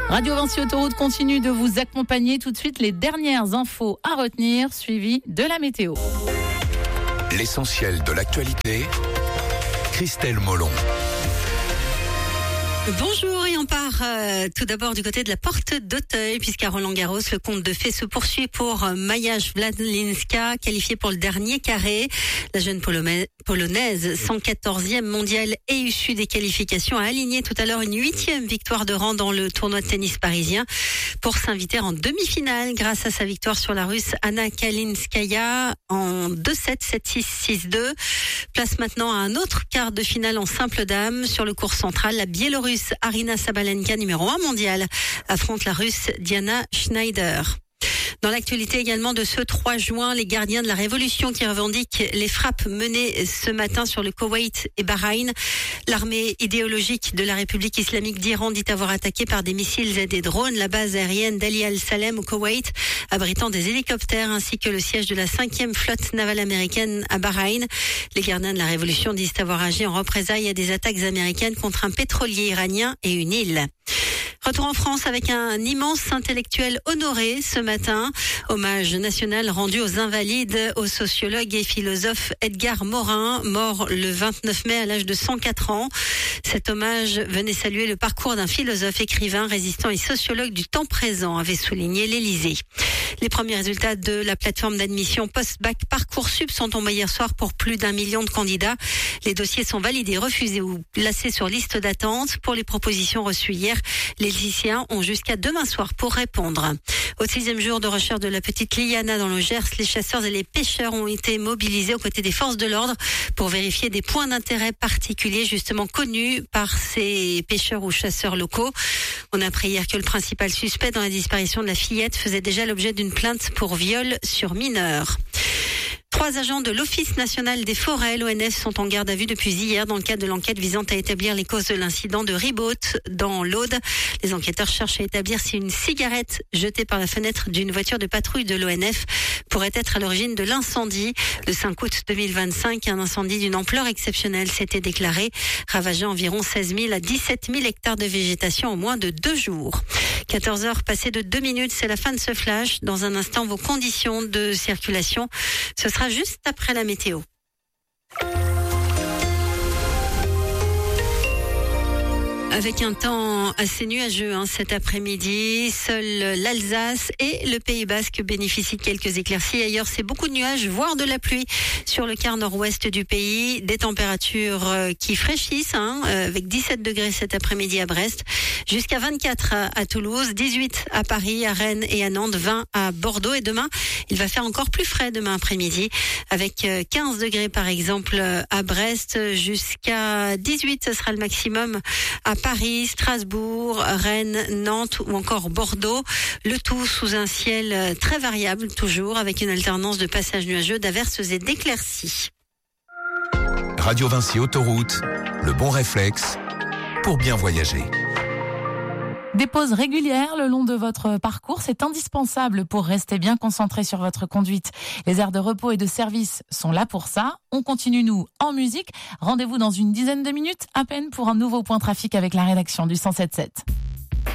Radio Vinci Autoroute continue de vous accompagner. Tout de suite, les dernières infos à retenir, suivies de la météo. L'essentiel de l'actualité, Christelle Molon. Bonjour, et on part tout d'abord du côté de la porte d'Auteuil, puisqu'à Roland-Garros, le conte de fées se poursuit pour Maja Władlinska, qualifiée pour le dernier carré. La jeune polonaise, 114e mondiale et issue des qualifications, a aligné tout à l'heure une 8e victoire de rang dans le tournoi de tennis parisien pour s'inviter en demi-finale grâce à sa victoire sur la Russe Anna Kalinskaya en 2-7, 7-6, 6-2. Place maintenant à un autre quart de finale en simple dame sur le court central. La Biélorusse Arina Sabalenka, numéro 1 mondial, affronte la Russe Diana Schneider. Dans l'actualité également de ce 3 juin, les gardiens de la Révolution qui revendiquent les frappes menées ce matin sur le Koweït et Bahreïn. L'armée idéologique de la République islamique d'Iran dit avoir attaqué par des missiles et des drones la base aérienne d'Ali Al-Salem au Koweït, abritant des hélicoptères ainsi que le siège de la 5e flotte navale américaine à Bahreïn. Les gardiens de la Révolution disent avoir agi en représailles à des attaques américaines contre un pétrolier iranien et une île. Retour en France avec un immense intellectuel honoré ce matin. Hommage national rendu aux invalides, au sociologue et philosophe Edgar Morin, mort le 29 mai à l'âge de 104 ans. Cet hommage venait saluer le parcours d'un philosophe, écrivain, résistant et sociologue du temps présent, avait souligné l'Élysée. Les premiers résultats de la plateforme d'admission post-bac Parcoursup sont tombés hier soir pour plus d'1 million de candidats. Les dossiers sont validés, refusés ou placés sur liste d'attente. Pour les propositions reçues hier, les lycéens ont jusqu'à demain soir pour répondre. Au 6e jour de recherche de la petite Liana dans le Gers, les chasseurs et les pêcheurs ont été mobilisés aux côtés des forces de l'ordre pour vérifier des points d'intérêt particuliers justement connus par ces pêcheurs ou chasseurs locaux. On a appris hier que le principal suspect dans la disparition de la fillette faisait déjà l'objet d'une plainte pour viol sur mineur. 3 agents de l'Office national des forêts, l'ONF, sont en garde à vue depuis hier dans le cadre de l'enquête visant à établir les causes de l'incident de Ribaute dans l'Aude. Les enquêteurs cherchent à établir si une cigarette jetée par la fenêtre d'une voiture de patrouille de l'ONF pourrait être à l'origine de l'incendie. Le 5 août 2025, un incendie d'une ampleur exceptionnelle s'était déclaré, ravageant environ 16 000 à 17 000 hectares de végétation en moins de 2 jours. 14h passées de 2 minutes, c'est la fin de ce flash. Dans un instant, vos conditions de circulation. Ce sera juste après la météo. Avec un temps assez nuageux cet après-midi, seul l'Alsace et le Pays Basque bénéficient de quelques éclaircies. Ailleurs, c'est beaucoup de nuages, voire de la pluie sur le quart nord-ouest du pays. Des températures qui fraîchissent, avec 17 degrés cet après-midi à Brest, jusqu'à 24 à Toulouse, 18 à Paris, à Rennes et à Nantes, 20 à Bordeaux. Et demain, il va faire encore plus frais demain après-midi, avec 15 degrés par exemple à Brest, jusqu'à 18, ce sera le maximum à Paris, Strasbourg, Rennes, Nantes ou encore Bordeaux. Le tout sous un ciel très variable, toujours avec une alternance de passages nuageux, d'averses et d'éclaircies. Radio Vinci Autoroute, le bon réflexe pour bien voyager. Des pauses régulières le long de votre parcours, c'est indispensable pour rester bien concentré sur votre conduite. Les aires de repos et de service sont là pour ça. On continue, nous, en musique. Rendez-vous dans une dizaine de minutes, à peine, pour un nouveau point trafic avec la rédaction du 107.7.